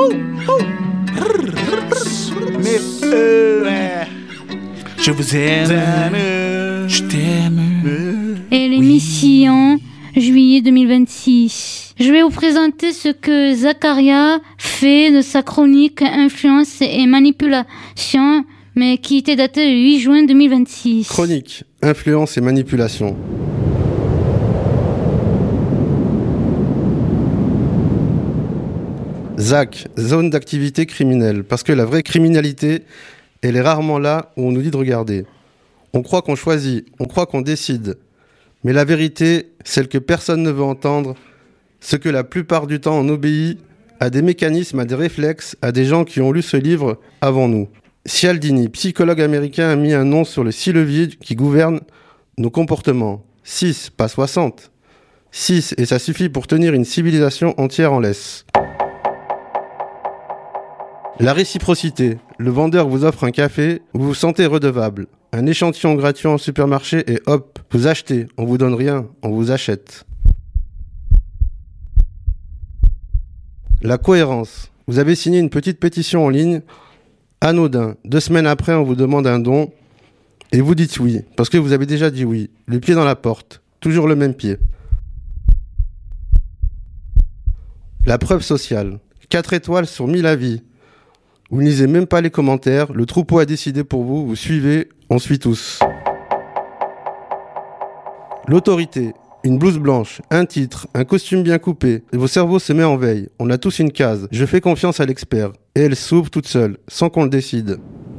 Mais ouais. Je vous aime. Je t'aime. Et l'émission juillet 2026. Je vais vous présenter ce que Zacharia fait de sa chronique Influence et manipulation, mais qui était datée le 8 juin 2026. Chronique, influence et manipulation. ZAC, zone d'activité criminelle. Parce que la vraie criminalité, elle est rarement là où on nous dit de regarder. On croit qu'on choisit, on croit qu'on décide. Mais la vérité, celle que personne ne veut entendre, ce que la plupart du temps on obéit à des mécanismes, à des réflexes, à des gens qui ont lu ce livre avant nous. Cialdini, psychologue américain, a mis un nom sur les 6 leviers qui gouvernent nos comportements. 6, pas 60. 6, et ça suffit pour tenir une civilisation entière en laisse. La réciprocité. Le vendeur vous offre un café, vous vous sentez redevable. Un échantillon gratuit en supermarché et hop, vous achetez. On vous donne rien, on vous achète. La cohérence. Vous avez signé une petite pétition en ligne, anodin. 2 semaines après, on vous demande un don et vous dites oui, parce que vous avez déjà dit oui. Le pied dans la porte, toujours le même pied. La preuve sociale. 4 étoiles sur 1000 avis. Vous ne lisez même pas les commentaires, le troupeau a décidé pour vous, vous suivez, on suit tous. L'autorité, une blouse blanche, un titre, un costume bien coupé, et vos cerveaux se mettent en veille. On a tous une case, je fais confiance à l'expert, et elle s'ouvre toute seule, sans qu'on le décide.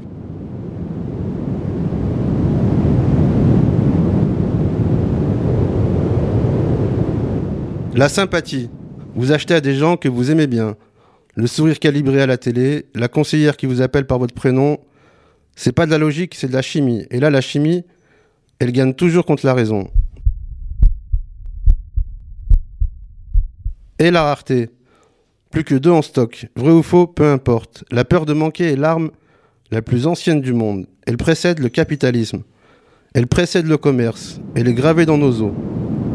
La sympathie, vous achetez à des gens que vous aimez bien. Le sourire calibré à la télé, la conseillère qui vous appelle par votre prénom, c'est pas de la logique, c'est de la chimie. Et là, la chimie, elle gagne toujours contre la raison. Et la rareté. Plus que 2 en stock. Vrai ou faux, peu importe. La peur de manquer est l'arme la plus ancienne du monde. Elle précède le capitalisme. Elle précède le commerce. Elle est gravée dans nos os.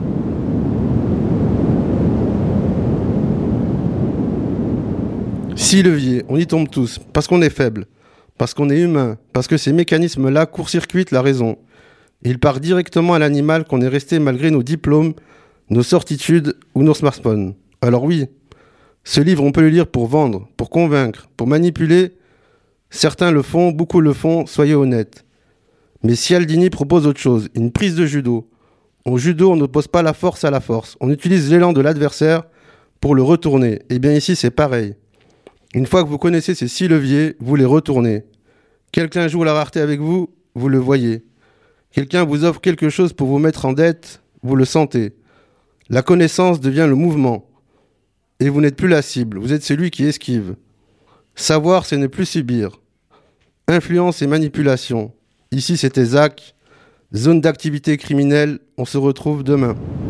Six leviers, on y tombe tous, parce qu'on est faible, parce qu'on est humain, parce que ces mécanismes-là court-circuitent la raison. Ils partent directement à l'animal qu'on est resté malgré nos diplômes, nos certitudes ou nos smartphones. Alors oui, ce livre, on peut le lire pour vendre, pour convaincre, pour manipuler. Certains le font, beaucoup le font, soyez honnêtes. Mais Cialdini propose autre chose, une prise de judo. Au judo, on n'oppose pas la force à la force. On utilise l'élan de l'adversaire pour le retourner. Et bien ici, c'est pareil. Une fois que vous connaissez ces 6 leviers, vous les retournez. Quelqu'un joue la rareté avec vous, vous le voyez. Quelqu'un vous offre quelque chose pour vous mettre en dette, vous le sentez. La connaissance devient le mouvement. Et vous n'êtes plus la cible, vous êtes celui qui esquive. Savoir, c'est ne plus subir. Influence et manipulation. Ici, c'était ZAC, zone d'activité criminelle. On se retrouve demain.